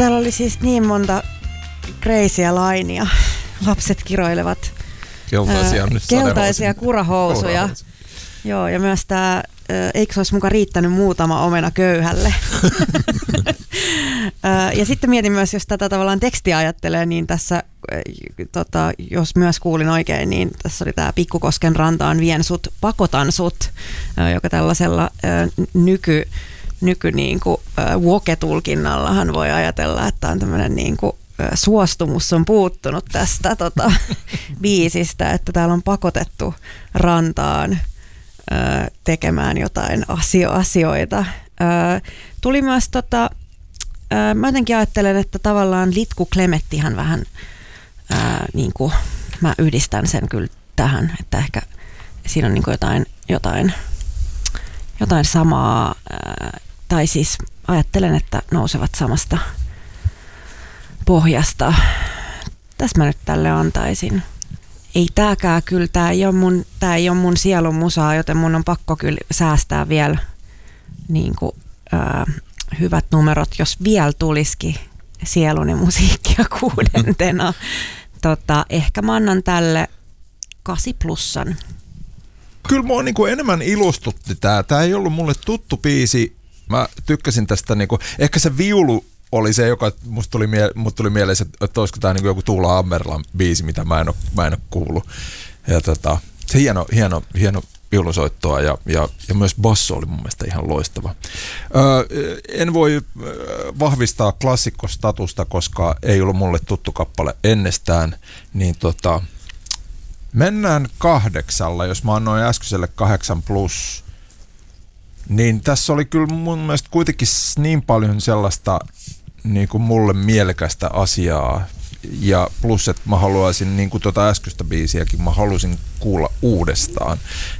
Täällä oli siis niin monta crazyä lainia. Lapset kiroilevat keltaisia kurahousuja. Joo, ja myös tämä, eikö se olisi muka riittänyt muutama omena köyhälle? Ja sitten mietin myös, jos tätä tavallaan tekstiä ajattelee, niin tässä, jos myös kuulin oikein, niin tässä oli tämä Pikkukosken rantaan vien sut, pakotan sut, joka tällaisella nyky niin kuin woke-tulkinnallahan voi ajatella, että on tämmöinen niin kuin suostumus on puuttunut tästä biisistä, että täällä on pakotettu rantaan tekemään jotain asioita. Tuli myös mä jotenkin ajattelen, että tavallaan Litku Klemettihan vähän niin kuin, mä yhdistän sen kyllä tähän, että ehkä siinä on niin kuin jotain samaa, tai siis ajattelen, että nousevat samasta pohjasta. Tässä mä nyt tälle antaisin. Ei tääkään kyllä, tää ei ole mun sielun musaa, joten mun on pakko kyllä säästää vielä niin kuin, hyvät numerot, jos vielä tulisikin sieluni musiikkia 6. Ehkä mä annan tälle 8+. Kyllä mua niinku enemmän ilustutti tää. Tää ei ollut mulle tuttu biisi. Mä tykkäsin tästä niinku, ehkä se viulu oli se, joka musta tuli mieleen, että olisiko tää niinku joku Tuula Ammerlan biisi, mitä mä en ole kuullut. Ja se hieno viulusoittoa ja myös basso oli mun mielestä ihan loistava. En voi vahvistaa klassikkostatusta, koska ei ollut mulle tuttu kappale ennestään, niin mennään 8, jos mä annoin äskeiselle 8+, niin tässä oli kyllä mun mielestä kuitenkin niin paljon sellaista niin kuin mulle mielekästä asiaa, ja plus, että mä haluaisin, niin kuin äskeistä biisiäkin, mä halusin kuulla uudestaan,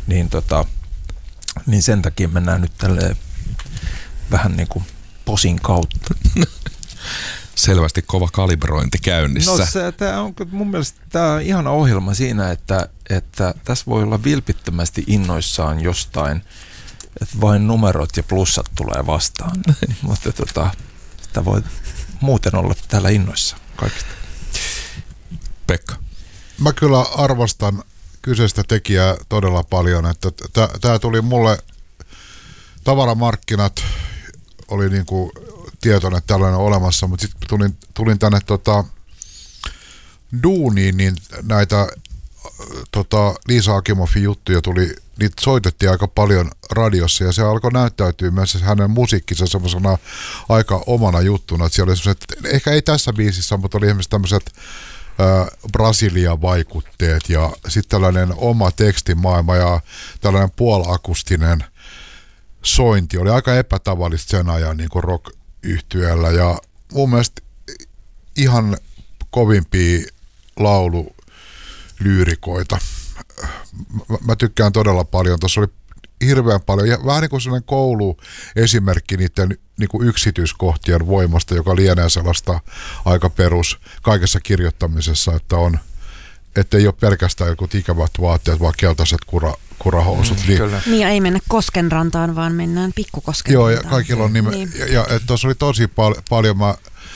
niin sen takia mennään nyt tälleen vähän niin kuin posin kautta. Selvästi kova kalibrointi käynnissä. No tämä on mun mielestä tämä on ihana ohjelma siinä, että tässä voi olla vilpittömästi innoissaan jostain, että vain numerot ja plussat tulee vastaan. Mutta sitä voi muuten olla täällä innoissaan kaikista. Pekka. Mä kyllä arvostan kyseistä tekijää todella paljon, että tämä tuli mulle, tavaramarkkinat oli niinku tietoinen, että tällainen on olemassa, mutta sitten tulin tänne duuniin, niin näitä Liisa Akimoffin juttuja niitä soitettiin aika paljon radiossa, ja se alkoi näyttäytyä myös hänen musiikkinsa semmoisena aika omana juttuna, että siellä oli semmoiset, ehkä ei tässä biisissä, mutta oli esimerkiksi tämmöiset Brasilia-vaikutteet ja sitten tällainen oma tekstimaailma ja tällainen puolakustinen sointi oli aika epätavallista sen ajan niin kuin rock-yhtyeellä, ja mun mielestä ihan kovimpia laululyyrikoita. Mä tykkään todella paljon. Tuossa oli hirveän paljon, vähän niin kuin sellainen kouluesimerkki niiden niin kuin yksityiskohtien voimasta, joka lienee sellaista aika perus kaikessa kirjoittamisessa, että ei ole pelkästään joku ikävät vaatteet, vaan keltaiset kurahousut. Niin, ei mennä Koskenrantaan, vaan mennään Pikkukosken Joo, rantaan. ja kaikilla on nime. Niin. Ja tuossa oli tosi paljon, mä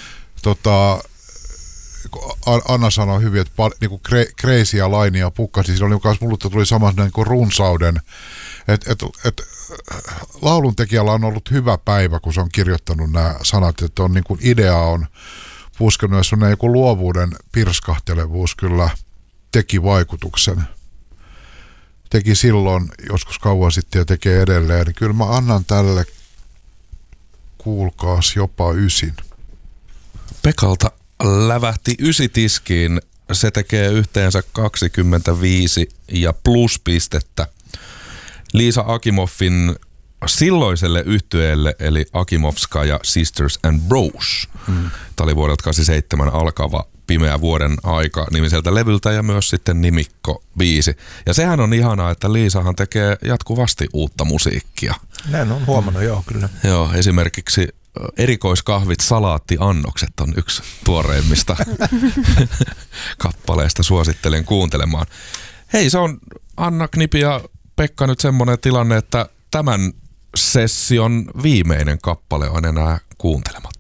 Anna sanoi hyvin, että niinku crazyä lainia pukkasi. Siinä oli myös mulle tuli samassa niinku runsauden, että lauluntekijällä on ollut hyvä päivä, kun se on kirjoittanut nämä sanat, että on niinku idea on puskenut, ja sun joku luovuuden pirskahtelevuus kyllä teki vaikutuksen. Teki silloin joskus kauan sitten ja tekee edelleen. Niin kyllä mä annan tälle, kuulkaas, jopa 9. Pekalta lävähti 9 tiskiin. Se tekee yhteensä 25 ja pluspistettä. Liisa Akimoffin silloiselle yhtyeelle, eli Akimovskaja Sisters and Bros. Tämä oli vuodelta 87 alkava Pimeä vuoden aika -nimiseltä levyltä ja myös sitten nimikko-biisi. Ja sehän on ihanaa, että Liisahan tekee jatkuvasti uutta musiikkia. Näin on huomannut, joo, kyllä. Joo, esimerkiksi erikoiskahvit, salaattiannokset on yksi tuoreimmista kappaleista. Suosittelen kuuntelemaan. Hei, se on Anna, Knipi ja Pekka nyt semmoinen tilanne, että tämän session viimeinen kappale on enää kuuntelematta.